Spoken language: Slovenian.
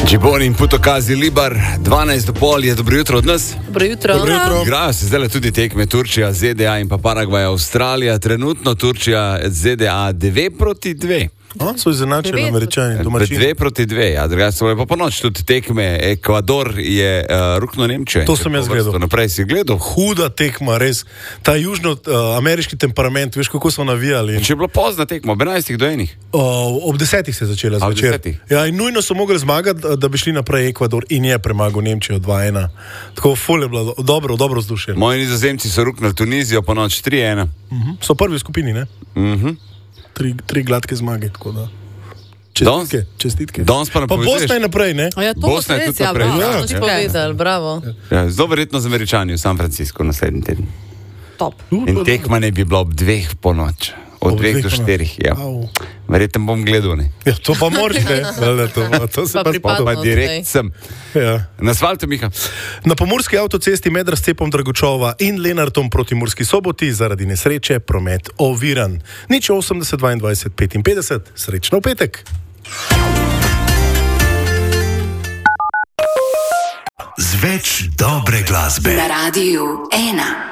Džiboni in Putokazi Libar, 12:30 je, dobro jutro od nas. Dobro jutro. Igrajo se zdaj tudi tekme Turčija, ZDA in pa Paragvaj, Avstralija. Trenutno Turčija, ZDA 2-2. So izenačeni Američani, domačini. 2-2, ja, drugače so pa po noč tudi tekme. Ekvador je rukno Nemčijo. To sem jaz gledal. Naprej si gledal. Huda tekma, res. Ta južnoameriški temperament, veš, kako so navijali. Če je bilo pozna tekma, ob 11:00 Ob 10:00 se je začela zvečer. Ja, in nujno so mogli zmagati, da bi šli naprej Ekvador in je premagal Nemčijo 2-1. Tako ful je bilo dobro vzdušje. Moji Nizozemci so ruknili Tunizijo po noč 3-1. So prvi v skupini, ne? Tri gladke zmage, tako da. Čestitke. Danes pa Pa Bosna je naprej, ne? Ja, to Bosna je tudi naprej. Ja, to povedal, bravo. Ja, zelo verjetno z Američani v San Francisco naslednji teden. Top. In tekma ne bi bila ob 2:00 po noč. Od 2 do 4, ja. Verjetno bom gledal, ne? Ja, to pa moraš, ne? To se pa pripadno. spada. Pa direkt sem. Ja. Na asfaltu, Miha. Na pomurski avtocesti med razcepom Dragočova in Lenartom proti Murski Soboti zaradi nesreče promet oviran. 080 22 55, srečno v petek. Z več dobre glasbe. Na Radiu 1.